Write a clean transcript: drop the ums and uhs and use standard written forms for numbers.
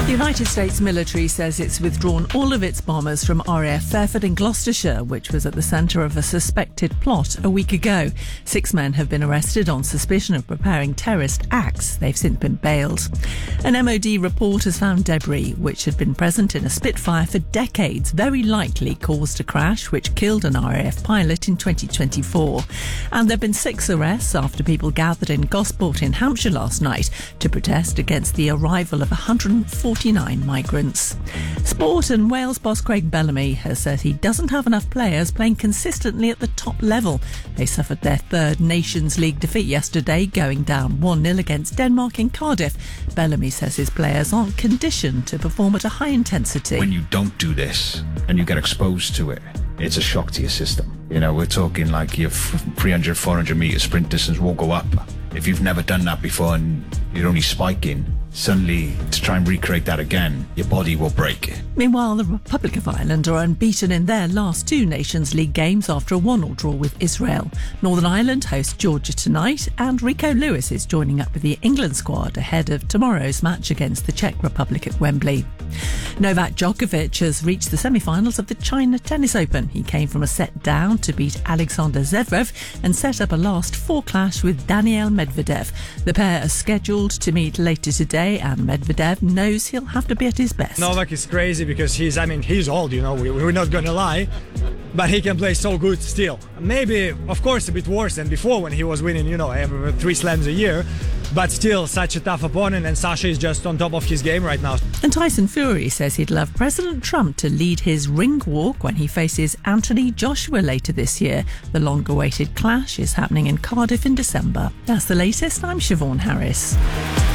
The United States military says it's withdrawn all of its bombers from RAF Fairford in Gloucestershire, which was at the centre of a suspected plot a week ago. 6 men have been arrested on suspicion of preparing terrorist acts. They've since been bailed. An MOD report has found debris which had been present in a Spitfire for decades, very likely caused a crash which killed an RAF pilot in 2024. And there have been 6 arrests after people gathered in Gosport in Hampshire last night to protest against the arrival of 149 migrants. Sport, and Wales boss Craig Bellamy has said he doesn't have enough players playing consistently at the top level. They suffered their 3rd Nations League defeat yesterday, going down 1-0 against Denmark in Cardiff. Bellamy says his players aren't conditioned to perform at a high intensity. When you don't do this and you get exposed to it, it's a shock to your system. You know, we're talking like your 300, 400 metre sprint distance will go up. If you've never done that before and you're only spiking, suddenly to try and recreate that again, your body will break. Meanwhile, the Republic of Ireland are unbeaten in their last 2 Nations League games after a 1-1 draw with Israel. Northern Ireland hosts Georgia tonight, and Rico Lewis is joining up with the England squad ahead of tomorrow's match against the Czech Republic at Wembley. Novak Djokovic has reached the semi-finals of the China Tennis Open. He came from a set down to beat Alexander Zverev and set up a last-4 clash with Daniil Medvedev. The pair are scheduled to meet later today, and Medvedev knows he'll have to be at his best. Novak is crazy because he's old, you know, we're not gonna lie, but he can play so good still. Maybe, of course, a bit worse than before when he was winning, 3 slams a year, but still such a tough opponent, and Sasha is just on top of his game right now. And Tyson Fury says he'd love President Trump to lead his ring walk when he faces Anthony Joshua later this year. The long-awaited clash is happening in Cardiff in December. That's the latest. I'm Siobhan Harris.